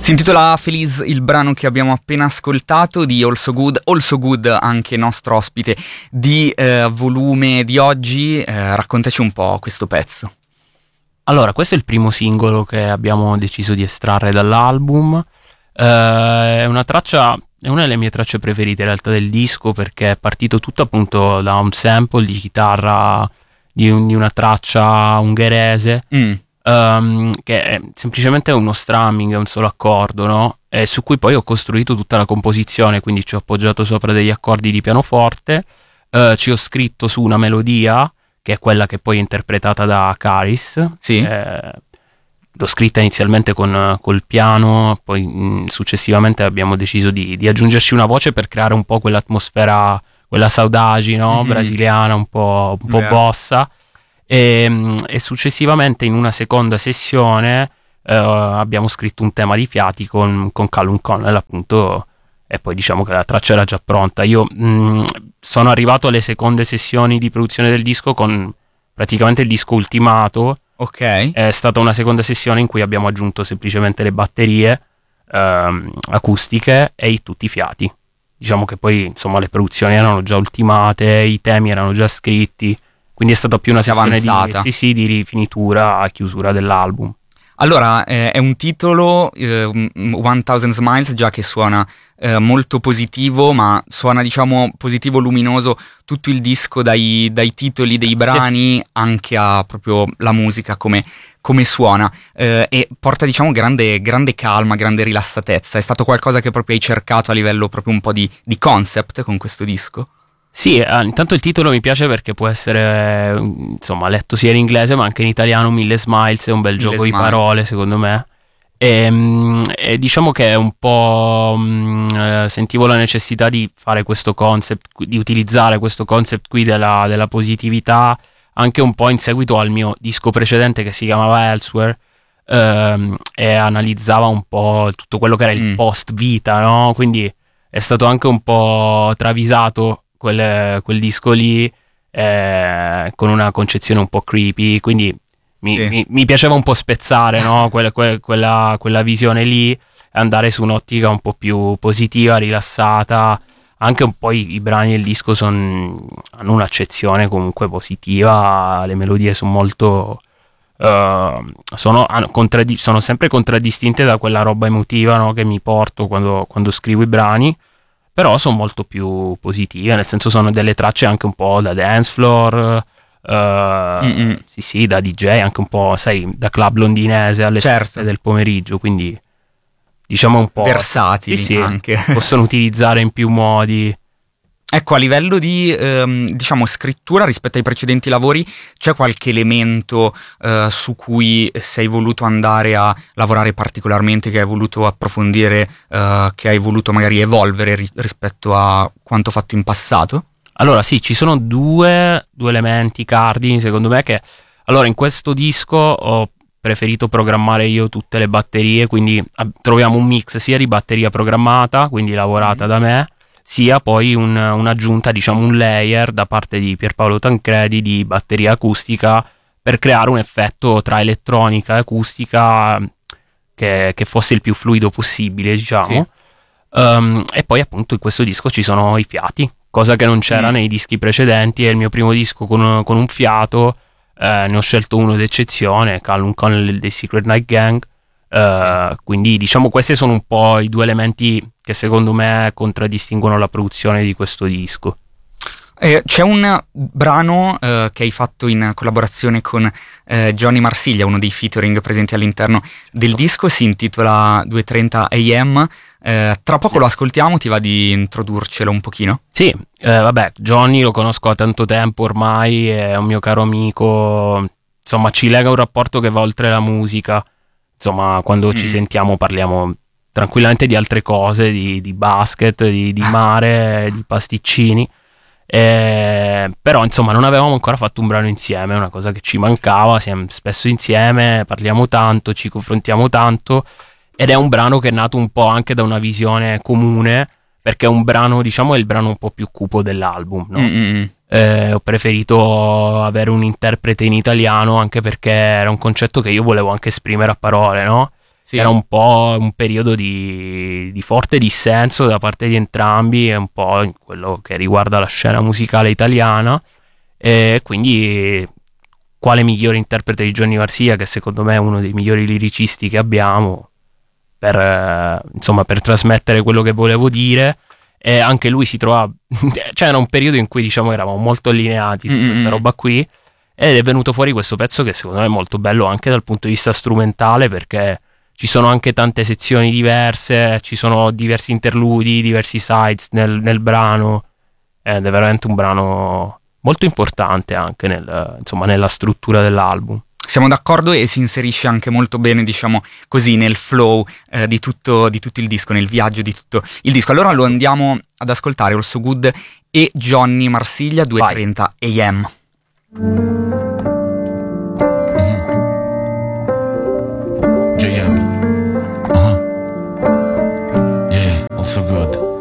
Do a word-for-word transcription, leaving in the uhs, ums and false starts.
Si intitola Feliz il brano che abbiamo appena ascoltato di Also Good, Also Good anche nostro ospite di eh, volume di oggi. Eh, raccontaci un po' questo pezzo. Allora, questo è il primo singolo che abbiamo deciso di estrarre dall'album. Eh, è una traccia, è una delle mie tracce preferite in realtà del disco, perché è partito tutto appunto da un sample di chitarra di, un, di una traccia ungherese. Mm. Um, che è semplicemente uno strumming, un solo accordo, no? E su cui poi ho costruito tutta la composizione, quindi ci ho appoggiato sopra degli accordi di pianoforte, uh, ci ho scritto su una melodia che è quella che poi è interpretata da Caris. Sì. Eh, l'ho scritta inizialmente con col piano, poi mh, successivamente abbiamo deciso di, di aggiungerci una voce per creare un po' quell'atmosfera, quella saudade, no? Mm-hmm. Brasiliana, un po', un po' Yeah. bossa. E, e successivamente in una seconda sessione eh, abbiamo scritto un tema di fiati con, con Callum Connell, appunto, e poi diciamo che la traccia era già pronta. Io mh, sono arrivato alle seconde sessioni di produzione del disco con praticamente il disco ultimato. Ok. È stata una seconda sessione in cui abbiamo aggiunto semplicemente le batterie ehm, acustiche e i, tutti i fiati. Diciamo che poi insomma le produzioni erano già ultimate, i temi erano già scritti. Quindi è stata più una sessione di, sì, sì, di rifinitura a chiusura dell'album. Allora, eh, è un titolo, eh, Thousand Smiles, già che suona eh, molto positivo, ma suona diciamo positivo luminoso tutto il disco, dai, dai titoli dei brani anche a proprio la musica, come, come suona, eh, e porta diciamo grande, grande calma, grande rilassatezza. È stato qualcosa che proprio hai cercato a livello proprio un po' di, di concept con questo disco? Sì, eh, intanto il titolo mi piace perché può essere, eh, insomma, letto sia in inglese ma anche in italiano. Mille Smiles è un bel Mille gioco Smiles. di parole, secondo me. E, mh, e diciamo che è un po' mh, eh, sentivo la necessità di fare questo concept, di utilizzare questo concept qui della, della positività, anche un po' in seguito al mio disco precedente che si chiamava Elsewhere, ehm, e analizzava un po' tutto quello che era il Mm. post vita, no? Quindi è stato anche un po' travisato Quel, quel disco lì, eh, con una concezione un po' creepy, quindi mi, Sì. mi, mi piaceva un po' spezzare, no? quella, quella, quella, quella visione lì e andare su un'ottica un po' più positiva, rilassata. Anche un po' i, i brani del disco son, hanno un'accezione comunque positiva, le melodie sono molto uh, sono, hanno contraddi- sono sempre contraddistinte da quella roba emotiva, no? Che mi porto quando, quando scrivo i brani, però sono molto più positive, nel senso sono delle tracce anche un po' da dance floor, uh, sì sì, da D J, anche un po', sai, da club londinese alle Certo. sette del pomeriggio, quindi diciamo un po' versatili, sì, sì, anche. possono utilizzare in più modi. Ecco, a livello di ehm, diciamo scrittura rispetto ai precedenti lavori, c'è qualche elemento eh, su cui sei voluto andare a lavorare particolarmente, che hai voluto approfondire, eh, che hai voluto magari evolvere ri- rispetto a quanto fatto in passato? Allora sì, ci sono due, due elementi cardini secondo me che... Allora, in questo disco ho preferito programmare io tutte le batterie, quindi ab- troviamo un mix sia di batteria programmata, quindi lavorata Mm. da me, sia poi un, un'aggiunta, diciamo un layer da parte di Pierpaolo Tancredi di batteria acustica per creare un effetto tra elettronica e acustica che, che fosse il più fluido possibile, diciamo. Sì. Um, e poi appunto in questo disco ci sono i fiati, cosa che non c'era Mm. nei dischi precedenti. È il mio primo disco con, con un fiato, eh, ne ho scelto uno d'eccezione, Callum Connell dei Secret Night Gang. Uh, Sì. Quindi diciamo questi sono un po' i due elementi che secondo me contraddistinguono la produzione di questo disco. Eh, c'è un brano eh, che hai fatto in collaborazione con eh, Johnny Marsiglia, uno dei featuring presenti all'interno del disco, si intitola duecentotrenta A M. Eh, tra poco lo ascoltiamo, ti va di introdurcelo un pochino? Sì, eh, vabbè, Johnny lo conosco da tanto tempo ormai, è un mio caro amico, insomma ci lega un rapporto che va oltre la musica. Insomma, quando Mm. ci sentiamo parliamo tranquillamente di altre cose, di, di basket, di, di mare, di pasticcini. Eh, però insomma non avevamo ancora fatto un brano insieme, è una cosa che ci mancava. Siamo spesso insieme, parliamo tanto, ci confrontiamo tanto, ed è un brano che è nato un po' anche da una visione comune, perché è un brano, diciamo, è il brano un po' più cupo dell'album, no? Mm-mm. Eh, ho preferito avere un interprete in italiano anche perché era un concetto che io volevo anche esprimere a parole, no? Sì. Era un po' un periodo di, di forte dissenso da parte di entrambi, e un po' in quello che riguarda la scena musicale italiana, e quindi quale migliore interprete di Johnny Garcia, che secondo me è uno dei migliori liricisti che abbiamo, per, eh, insomma, per trasmettere quello che volevo dire. E anche lui si trova, cioè era un periodo in cui diciamo eravamo molto allineati su Mm-mm. questa roba qui, ed è venuto fuori questo pezzo che secondo me è molto bello anche dal punto di vista strumentale, perché ci sono anche tante sezioni diverse, ci sono diversi interludi, diversi sides nel, nel brano, ed è veramente un brano molto importante anche nel, insomma, nella struttura dell'album. Siamo d'accordo, e si inserisce anche molto bene, diciamo così, nel flow eh, di, tutto, di tutto il disco, nel viaggio di tutto il disco. Allora lo andiamo ad ascoltare, Also Good e Johnny Marsiglia, due e trenta a m. J M. Uh-huh. Yeah, also good.